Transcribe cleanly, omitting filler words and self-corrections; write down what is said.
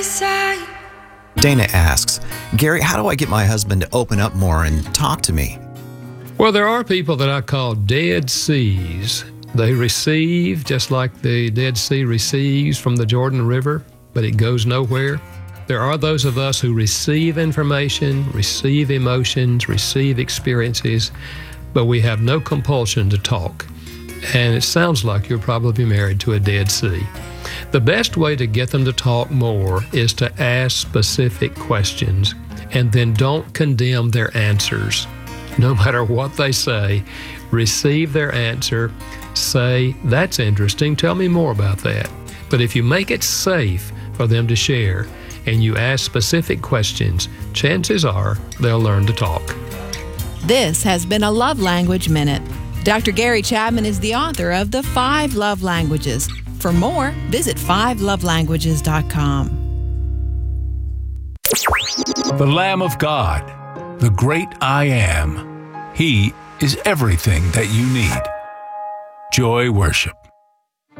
Dana asks, Gary, how do I get my husband to open up more and talk to me? Well, there are people that I call Dead Seas. They receive just like the Dead Sea receives from the Jordan River, but it goes nowhere. There are those of us who receive information, receive emotions, receive experiences, but we have no compulsion to talk. And it sounds like you're probably married to a Dead Sea. The best way to get them to talk more is to ask specific questions and then don't condemn their answers. No matter what they say, receive their answer, say, that's interesting, tell me more about that. But if you make it safe for them to share and you ask specific questions, chances are they'll learn to talk. This has been a Love Language Minute. Dr. Gary Chapman is the author of The 5 Love Languages. For more, visit 5lovelanguages.com. The Lamb of God, the great I Am. He is everything that you need. Joy Worship.